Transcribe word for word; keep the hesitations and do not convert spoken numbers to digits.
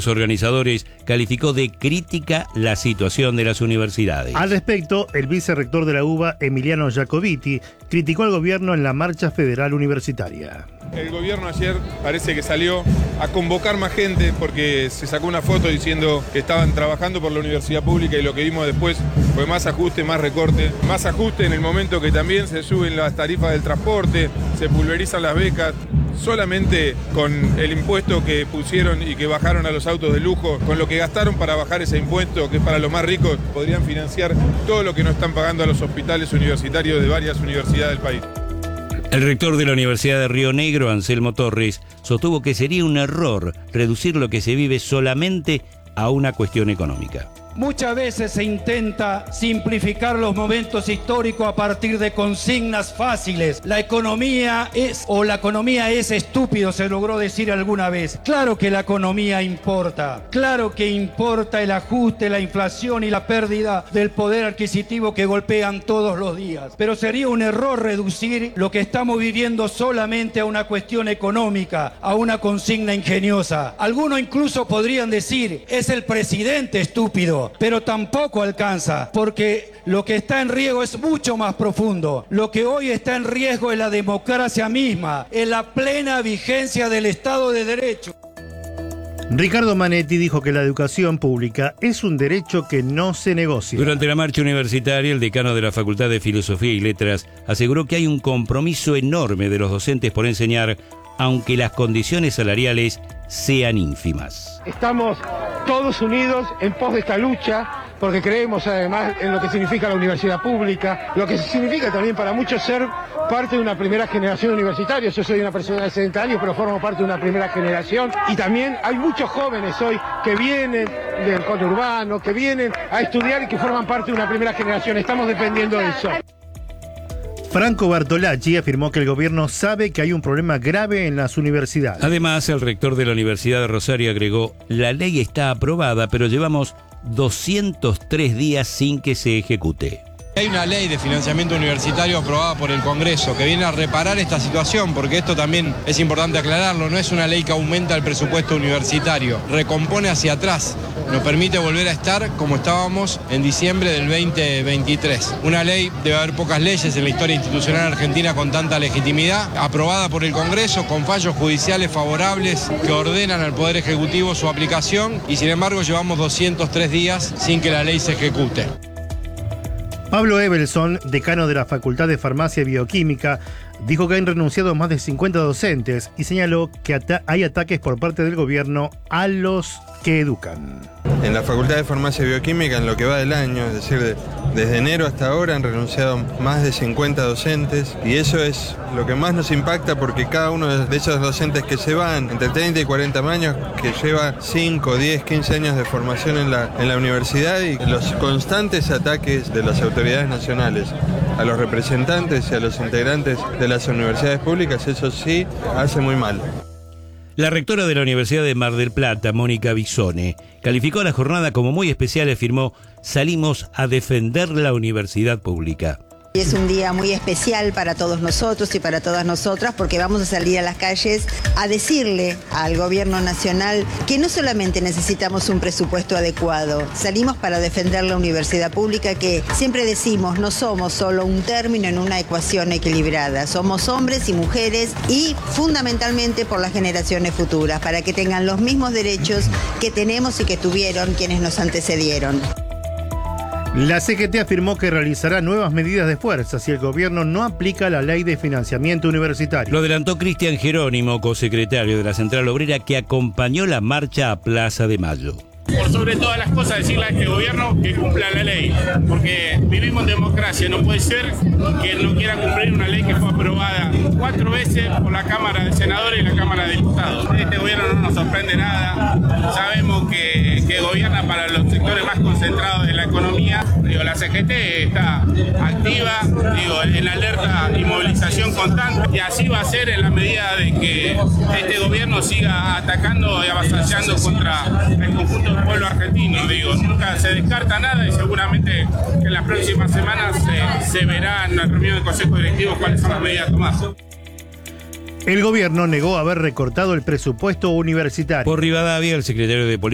los organizadores calificó de crítica la situación de las universidades. Al respecto, el vicerrector de la U B A, Emiliano Jacobiti, criticó al gobierno en la marcha federal universitaria. El gobierno ayer parece que salió a convocar más gente porque se sacó una foto diciendo que estaban trabajando por la universidad pública y lo que vimos después fue más ajuste, más recorte, más ajuste en el momento que también se suben las tarifas del transporte, se pulverizan las becas. Solamente con el impuesto que pusieron y que bajaron a los autos de lujo, con lo que gastaron para bajar ese impuesto, que es para los más ricos, podrían financiar todo lo que no están pagando a los hospitales universitarios de varias universidades del país. El rector de la Universidad de Río Negro, Anselmo Torres, sostuvo que sería un error reducir lo que se vive solamente a una cuestión económica. Muchas veces se intenta simplificar los momentos históricos a partir de consignas fáciles. La economía es, o la economía es estúpido, se logró decir alguna vez. Claro que la economía importa. Claro que importa el ajuste, la inflación y la pérdida del poder adquisitivo que golpean todos los días. Pero sería un error reducir lo que estamos viviendo solamente a una cuestión económica, a una consigna ingeniosa. Algunos incluso podrían decir, es el presidente estúpido. Pero tampoco alcanza, porque lo que está en riesgo es mucho más profundo. Lo que hoy está en riesgo es la democracia misma, es la plena vigencia del Estado de Derecho. Ricardo Manetti dijo que la educación pública es un derecho que no se negocia. Durante la marcha universitaria, el decano de la Facultad de Filosofía y Letras aseguró que hay un compromiso enorme de los docentes por enseñar, aunque las condiciones salariales sean ínfimas. Estamos todos unidos en pos de esta lucha, porque creemos además en lo que significa la universidad pública, lo que significa también para muchos ser parte de una primera generación universitaria. Yo soy una persona de sesenta años, pero formo parte de una primera generación, y también hay muchos jóvenes hoy que vienen del conurbano, que vienen a estudiar y que forman parte de una primera generación. Estamos dependiendo de eso. Franco Bartolacci afirmó que el gobierno sabe que hay un problema grave en las universidades. Además, el rector de la Universidad de Rosario agregó, la ley está aprobada, pero llevamos doscientos tres días sin que se ejecute. Hay una ley de financiamiento universitario aprobada por el Congreso que viene a reparar esta situación, porque esto también es importante aclararlo, no es una ley que aumenta el presupuesto universitario, recompone hacia atrás, nos permite volver a estar como estábamos en diciembre del veinte veintitrés. Una ley, debe haber pocas leyes en la historia institucional argentina con tanta legitimidad, aprobada por el Congreso con fallos judiciales favorables que ordenan al Poder Ejecutivo su aplicación, y sin embargo llevamos doscientos tres días sin que la ley se ejecute. Pablo Evelson, decano de la Facultad de Farmacia y Bioquímica, dijo que han renunciado más de cincuenta docentes y señaló que ata- hay ataques por parte del gobierno a los que educan. En la Facultad de Farmacia y Bioquímica, en lo que va del año, es decir, de, desde enero hasta ahora han renunciado más de cincuenta docentes, y eso es lo que más nos impacta, porque cada uno de esos docentes que se van, entre treinta y cuarenta años, que lleva cinco, diez, quince años de formación en la, en la universidad, y los constantes ataques de las autoridades nacionales a los representantes y a los integrantes de las universidades públicas, eso sí hace muy mal. La rectora de la Universidad de Mar del Plata, Mónica Bisone, calificó la jornada como muy especial y afirmó, salimos a defender la universidad pública. Es un día muy especial para todos nosotros y para todas nosotras, porque vamos a salir a las calles a decirle al gobierno nacional que no solamente necesitamos un presupuesto adecuado, salimos para defender la universidad pública, que siempre decimos no somos solo un término en una ecuación equilibrada, somos hombres y mujeres, y fundamentalmente por las generaciones futuras, para que tengan los mismos derechos que tenemos y que tuvieron quienes nos antecedieron. La C G T afirmó que realizará nuevas medidas de fuerza si el gobierno no aplica la ley de financiamiento universitario. Lo adelantó Cristian Jerónimo, cosecretario de la Central Obrera, que acompañó la marcha a Plaza de Mayo. Por sobre todas las cosas, decirle a este gobierno que cumpla la ley, porque vivimos en democracia, no puede ser que no quiera cumplir una ley que fue aprobada cuatro veces por la Cámara de Senadores y la Cámara de Diputados. Este gobierno no nos sorprende nada, sabemos que, que gobierna para los sectores más concentrados de la economía. Digo, la C G T está activa, digo, en alerta y movilización constante, y así va a ser en la medida de que este gobierno siga atacando y avasallando contra el conjunto del pueblo argentino. Digo, nunca se descarta nada, y seguramente en las próximas semanas se, se verá en la reunión del Consejo Directivo cuáles son las medidas tomadas. El gobierno negó haber recortado el presupuesto universitario. Por Rivadavia, el secretario de Política